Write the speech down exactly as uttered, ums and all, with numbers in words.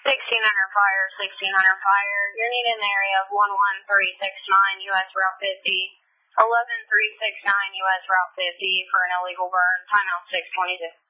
sixteen hundred fire, sixteen hundred fire. You're needed in the area of one one three six nine U S Route fifty, eleven three six nine U S Route fifty for an illegal burn. Timeout six twenty-two.